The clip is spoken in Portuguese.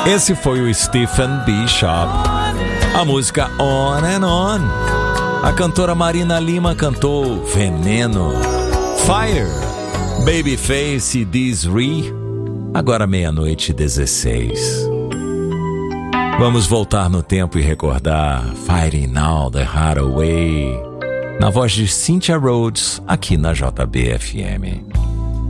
Esse foi o Stephen Bishop. A música On and On. A cantora Marina Lima cantou Veneno. Fire, Babyface e Desiree. Agora 00:16. Vamos voltar no tempo e recordar Fighting Now the Hard Way, na voz de Cynthia Rhodes, aqui na JB FM.